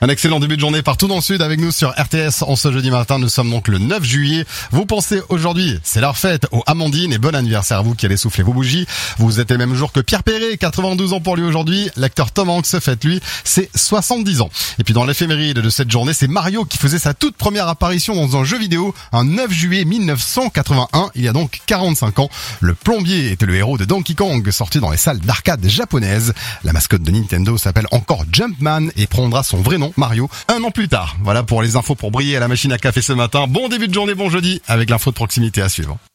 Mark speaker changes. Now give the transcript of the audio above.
Speaker 1: Un excellent début de journée partout dans le sud avec nous sur RTS en ce jeudi matin. Nous sommes donc le 9 juillet. Vous pensez aujourd'hui, c'est leur fête aux Amandines et bon anniversaire à vous qui allez souffler vos bougies. Vous êtes le même jour que Pierre Perret, 92 ans pour lui aujourd'hui. L'acteur Tom Hanks fête lui, c'est 70 ans. Et puis dans l'éphéméride de cette journée, c'est Mario qui faisait sa toute première apparition dans un jeu vidéo un 9 juillet 1981. Il y a donc 45 ans. Le plombier était le héros de Donkey Kong sorti dans les salles d'arcade japonaises. La mascotte de Nintendo s'appelle encore Jumpman et prendra son vrai nom, Mario, un an plus tard. Voilà pour les infos pour briller à la machine à café ce matin. Bon début de journée, bon jeudi, avec l'info de proximité à suivre.